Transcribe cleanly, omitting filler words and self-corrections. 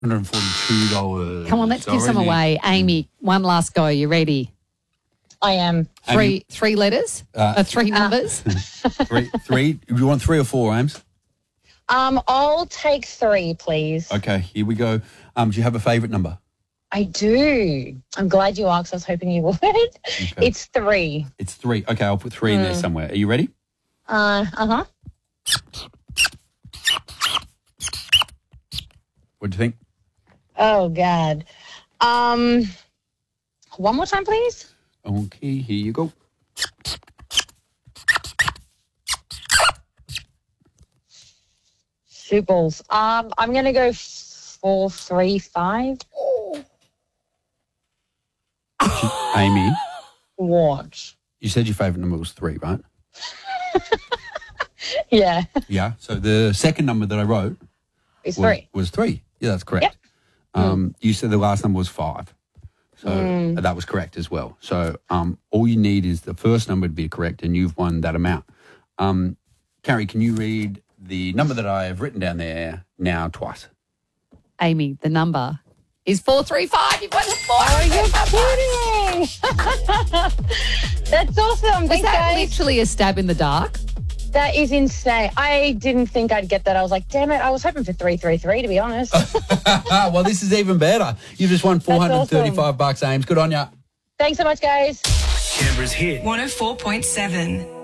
$142. Come on, let's give some away. Amy, one last go. You ready? I am. Three letters? Three numbers? Three. Do you want 3 or 4, Ames? I'll take 3, please. Okay, here we go. Do you have a favourite number? I do. I'm glad you asked. I was hoping you would. Okay. It's 3. It's 3. Okay, I'll put 3 in there somewhere. Are you ready? Uh-huh. What do you think? Oh, God. One more time, please. Okay, here you go. Shoot balls. I'm going to go 4, 3, 5. Amy? What? You said your favourite number was 3, right? Yeah. Yeah, so the second number that I wrote It's 3. was 3. Yeah, that's correct. Yep. You said the last number was 5. So that was correct as well. So all you need is the first number to be correct and you've won that amount. Carrie, can you read the number that I have written down there now twice? Amy, the number is 435. You've won the 4. Oh, you're kidding. That's awesome. Was that literally a stab in the dark? That is insane. I didn't think I'd get that. I was like, damn it, I was hoping for 333, to be honest. Well, this is even better. You just won $435, Ames. Good on ya. Thanks so much, guys. Canberra's hit 104.7.